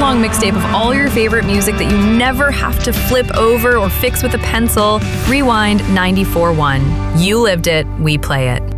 hour-long mixtape of all your favorite music that you never have to flip over or fix with a pencil. Rewind 94.1. You lived it, we play it.